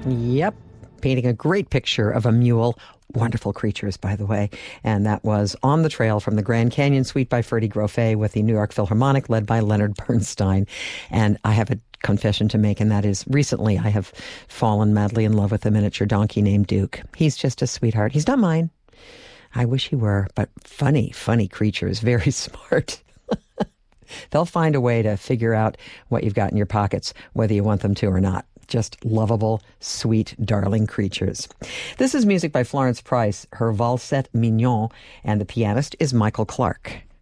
Yep. Painting a great picture of a mule. Wonderful creatures, by the way. And that was On the Trail from the Grand Canyon Suite by Ferdy Grofé with the New York Philharmonic led by Leonard Bernstein. And I have a confession to make, and that is recently I have fallen madly in love with a miniature donkey named Duke. He's just a sweetheart. He's not mine. I wish he were, but funny creatures, very smart. They'll find a way to figure out what you've got in your pockets, whether you want them to or not. Just lovable, sweet, darling creatures. This is music by Florence Price, her Valsette Mignon, and the pianist is Michael Clark.